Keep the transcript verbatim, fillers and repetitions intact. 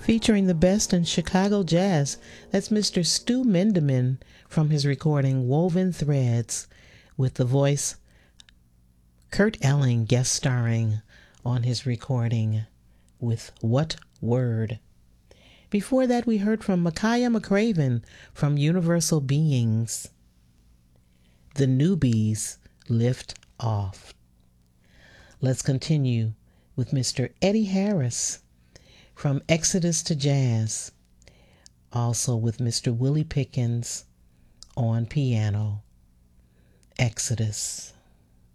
featuring the best in Chicago jazz. That's Mister Stu Mendeman from his recording Woven Threads, with the voice Kurt Elling guest starring on his recording with What Word. Before that, we heard from Makaya McCraven from Universal Beings, The Newbies Lift Off. Let's continue with Mister Eddie Harris from Exodus to Jazz, also with Mister Willie Pickens on piano. Exodus.